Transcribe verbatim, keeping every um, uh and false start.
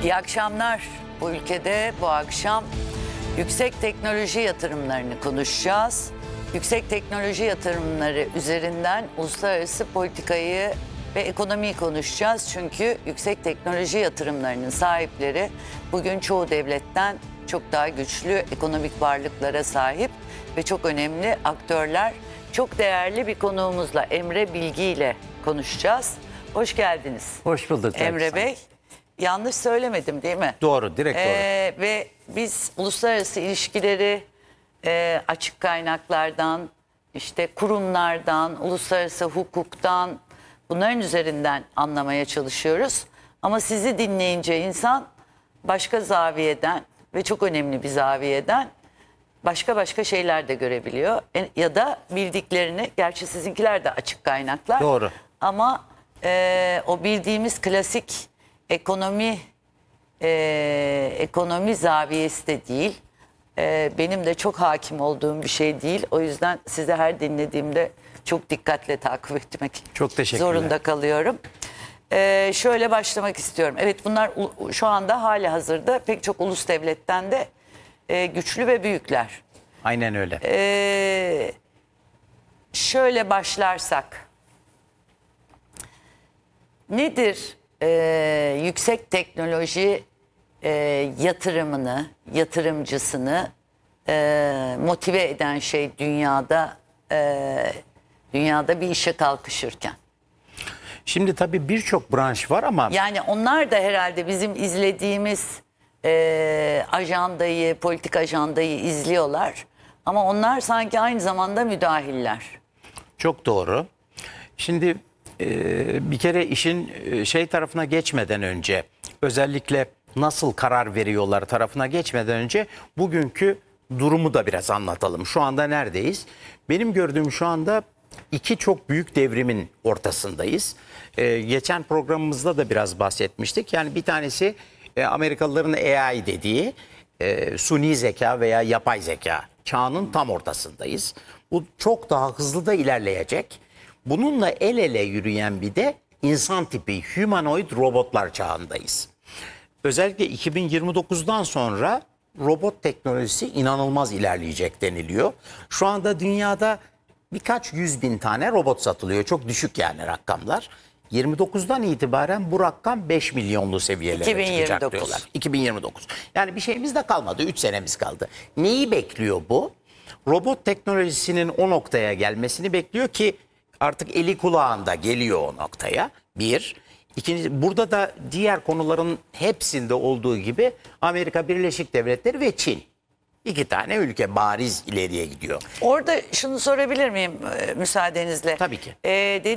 İyi akşamlar. Bu ülkede bu akşam yüksek teknoloji yatırımlarını konuşacağız. Yüksek teknoloji yatırımları üzerinden uluslararası politikayı ve ekonomiyi konuşacağız. Çünkü yüksek teknoloji yatırımlarının sahipleri bugün çoğu devletten çok daha güçlü ekonomik varlıklara sahip ve çok önemli aktörler. Çok değerli bir konuğumuzla Emre Bilgi ile konuşacağız. Hoş geldiniz. Hoş bulduk. Emre Bey. Yanlış söylemedim değil mi? Doğru, direkt doğru. Ee, ve biz uluslararası ilişkileri e, açık kaynaklardan, işte kurumlardan, uluslararası hukuktan, bunların üzerinden anlamaya çalışıyoruz. Ama sizi dinleyince insan başka zaviyeden ve çok önemli bir zaviyeden başka başka şeyler de görebiliyor. E, ya da bildiklerini, gerçi sizinkiler de açık kaynaklar. Doğru. Ama e, o bildiğimiz klasik ekonomi e, ekonomi zaviyesi de değil. E, benim de çok hakim olduğum bir şey değil. O yüzden size her dinlediğimde çok dikkatle takip etmek Çok teşekkürler. zorunda kalıyorum. E, şöyle başlamak istiyorum. Evet, bunlar u- şu anda hali hazırda pek çok ulus devletten de e, güçlü ve büyükler. Aynen öyle. E, şöyle başlarsak. Nedir e, yüksek teknoloji e, yatırımını, yatırımcısını e, motive eden şey dünyada e, dünyada bir işe kalkışırken? Şimdi tabii birçok branş var ama Yani onlar da herhalde bizim izlediğimiz e, ajandayı, politik ajandayı izliyorlar. Ama onlar sanki aynı zamanda müdahiller. çok doğru. Şimdi e, bir kere işin e, şey tarafına geçmeden önce, özellikle nasıl karar veriyorlar tarafına geçmeden önce bugünkü durumu da biraz anlatalım. Şu anda neredeyiz? Benim gördüğüm şu anda iki çok büyük devrimin ortasındayız. E, geçen programımızda da biraz bahsetmiştik. Yani bir tanesi e, Amerikalıların A I dediği e, suni zeka veya yapay zeka çağının tam ortasındayız. Bu çok daha hızlı da ilerleyecek. Bununla el ele yürüyen bir de insan tipi humanoid robotlar çağındayız. Özellikle iki bin yirmi dokuzdan sonra robot teknolojisi inanılmaz ilerleyecek deniliyor. Şu anda dünyada birkaç yüz bin tane robot satılıyor. Çok düşük yani rakamlar. yirmi dokuzdan itibaren bu rakam beş milyonlu seviyelere iki bin yirmi dokuz. çıkacak diyorlar. iki bin yirmi dokuz. Yani bir şeyimiz de kalmadı. üç senemiz kaldı. Neyi bekliyor bu? Robot teknolojisinin o noktaya gelmesini bekliyor ki artık eli kulağında geliyor o noktaya. Bir. İkinci, burada da diğer konuların hepsinde olduğu gibi Amerika Birleşik Devletleri ve Çin. İki tane ülke bariz ileriye gidiyor. Orada şunu sorabilir miyim e, müsaadenizle? Tabii ki. E,